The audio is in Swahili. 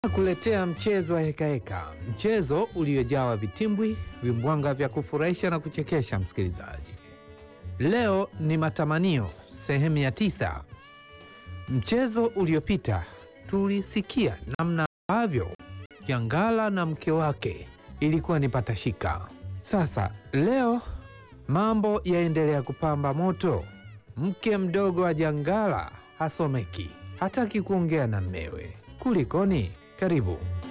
Kuletea mchezo wa hekaheka, mchezo uliojawa vitimbwi, vimbwanga vya kufurahisha na kuchekesha. Msikilizaji, leo ni matamanio sehemu ya 9. Mchezo uliopita tulisikia namna ambavyo Jangala na mke wake ilikuwa ni patashika. Sasa leo mambo yaendelea kupamba moto. Mke mdogo wa Jangala hasomeki, hataki kuongea na mmewe. Kulikoni? Karibu.